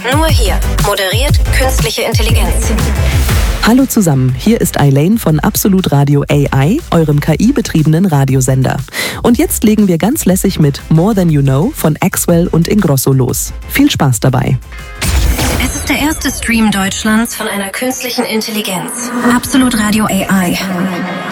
Nur hier. Moderiert künstliche Intelligenz. Hallo zusammen, hier ist Eileen von Absolut Radio AI, eurem KI-betriebenen Radiosender. Und jetzt legen wir ganz lässig mit More Than You Know von Axwell und Ingrosso los. Viel Spaß dabei. Es ist der erste Stream Deutschlands von einer künstlichen Intelligenz. Absolut Radio AI.